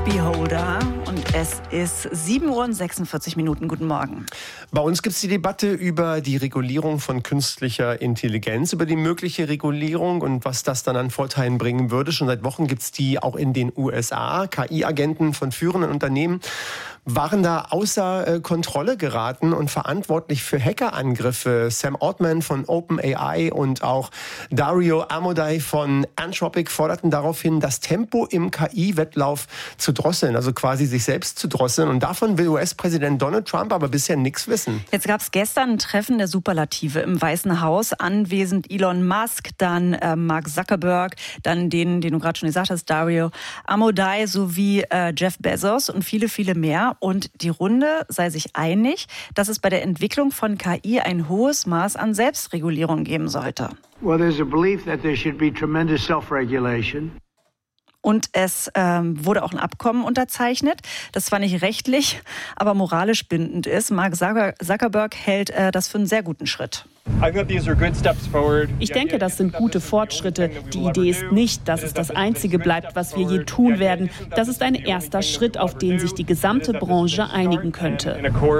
Beholder und es ist 7:46 Uhr. Guten Morgen. Bei uns gibt es die Debatte über die Regulierung von künstlicher Intelligenz, über die mögliche Regulierung und was das dann an Vorteilen bringen würde. Schon seit Wochen gibt es die auch in den USA. KI-Agenten von führenden Unternehmen waren da außer Kontrolle geraten und verantwortlich für Hackerangriffe. Sam Altman von OpenAI und auch Dario Amodei von Anthropic forderten daraufhin, das Tempo im KI-Wettlauf zu drosseln, also quasi sich selbst zu drosseln. Und davon will US-Präsident Donald Trump aber bisher nichts wissen. Jetzt gab es gestern ein Treffen der Superlative im Weißen Haus. Anwesend Elon Musk, dann Mark Zuckerberg, dann den du gerade schon gesagt hast, Dario Amodei sowie Jeff Bezos und viele, viele mehr. Und die Runde sei sich einig, dass es bei der Entwicklung von KI ein hohes Maß an Selbstregulierung geben sollte. Well, there's a belief that there should be tremendous self-regulation. Und es wurde auch ein Abkommen unterzeichnet, das zwar nicht rechtlich, aber moralisch bindend ist. Mark Zuckerberg hält das für einen sehr guten Schritt. Ich denke, das sind gute Fortschritte. Die Idee ist nicht, dass es das Einzige bleibt, was wir je tun werden. Das ist ein erster Schritt, auf den sich die gesamte Branche einigen könnte.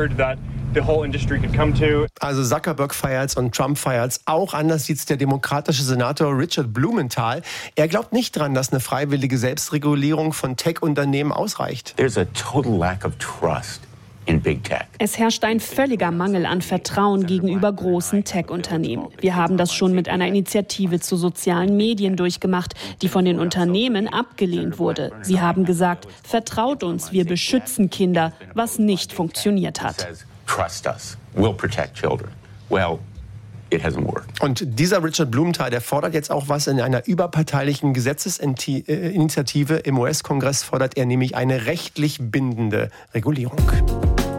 Also Zuckerberg feiert's und Trump feiert's auch. Anders sieht's der demokratische Senator Richard Blumenthal. Er glaubt nicht dran, dass eine freiwillige Selbstregulierung von Tech-Unternehmen ausreicht. There's a total lack of trust in big tech. Es herrscht ein völliger Mangel an Vertrauen gegenüber großen Tech-Unternehmen. Wir haben das schon mit einer Initiative zu sozialen Medien durchgemacht, die von den Unternehmen abgelehnt wurde. Sie haben gesagt, vertraut uns, wir beschützen Kinder, was nicht funktioniert hat. Trust us. We'll protect children. Well, it hasn't worked. Und dieser Richard Blumenthal, der fordert jetzt auch was in einer überparteilichen Gesetzesinitiative im US-Kongress, fordert er nämlich eine rechtlich bindende Regulierung.